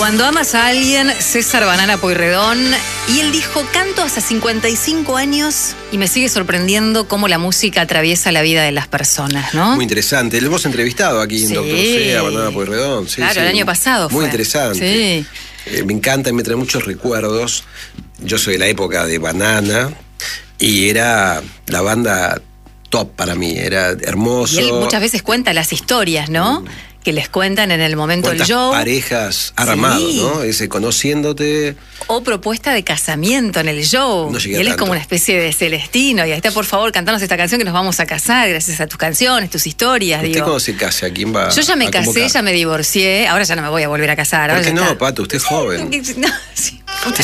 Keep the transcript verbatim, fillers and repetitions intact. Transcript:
Cuando amas a alguien, César Banana Pueyrredón, y él dijo, canto hasta cincuenta y cinco años y me sigue sorprendiendo cómo la música atraviesa la vida de las personas, ¿no? Muy interesante. Lo hemos entrevistado aquí en Sí. Doctor C, a Banana Pueyrredón. Sí, claro, sí. el año pasado Muy fue. interesante. Sí. Eh, me encanta y me trae muchos recuerdos. Yo soy de la época de Banana y era la banda top para mí, era hermoso. Y él muchas veces cuenta las historias, ¿no? Mm. Que les cuentan en el momento del ¿Cuántas show. parejas armado, sí. ¿no? Ese conociéndote. O propuesta de casamiento en el show. No llegué y él a es como tanto. una especie de Celestino. Y ahí está, por favor, cantanos esta canción que nos vamos a casar gracias a tus canciones, tus historias. ¿Usted digo. cuando se case? ¿A quién va Yo ya me a casé, convocar? ya me divorcié. Ahora ya no me voy a volver a casar. ¿Por Ahora qué ya no, está. Pato? Usted es joven. No, sí.